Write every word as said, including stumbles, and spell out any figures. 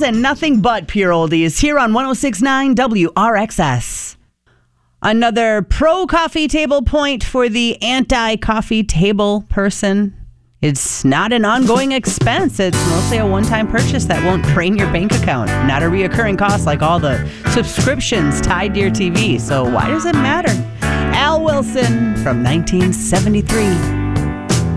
and nothing but pure oldies here on one oh six point nine W R X S. Another pro coffee table point for the anti-coffee table person. It's not an ongoing expense. It's mostly a one-time purchase that won't drain your bank account. Not a reoccurring cost like all the subscriptions tied to your T V. So why does it matter? Al Wilson from nineteen seventy-three.